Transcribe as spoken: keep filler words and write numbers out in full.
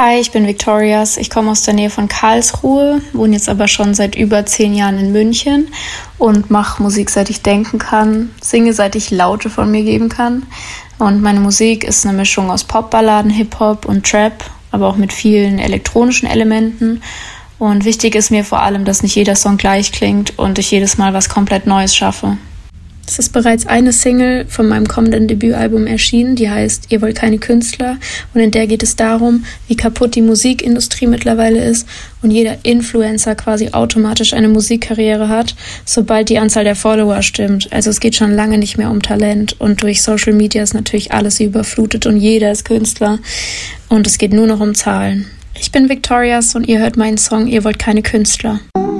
Hi, ich bin Victorias. Ich komme aus der Nähe von Karlsruhe, wohne jetzt aber schon seit über zehn Jahren in München und mache Musik, seit ich denken kann, singe, seit ich Laute von mir geben kann. Und meine Musik ist eine Mischung aus Popballaden, Hip-Hop und Trap, aber auch mit vielen elektronischen Elementen. Und wichtig ist mir vor allem, dass nicht jeder Song gleich klingt und ich jedes Mal was komplett Neues schaffe. Es ist bereits eine Single von meinem kommenden Debütalbum erschienen, die heißt Ihr wollt keine Künstler, und in der geht es darum, wie kaputt die Musikindustrie mittlerweile ist und jeder Influencer quasi automatisch eine Musikkarriere hat, sobald die Anzahl der Follower stimmt. Also es geht schon lange nicht mehr um Talent und durch Social Media ist natürlich alles überflutet und jeder ist Künstler und es geht nur noch um Zahlen. Ich bin Victorias und ihr hört meinen Song Ihr wollt keine Künstler.